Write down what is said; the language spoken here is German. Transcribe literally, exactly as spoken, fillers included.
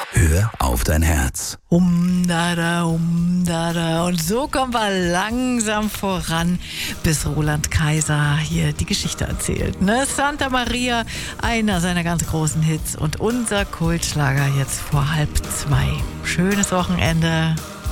Hör auf dein Herz. Um da da, um da da. Und so kommen wir langsam voran, bis Roland Kaiser hier die Geschichte erzählt. Ne? Santa Maria, einer seiner ganz großen Hits und unser Kultschlager jetzt vor halb zwei. Schönes Wochenende.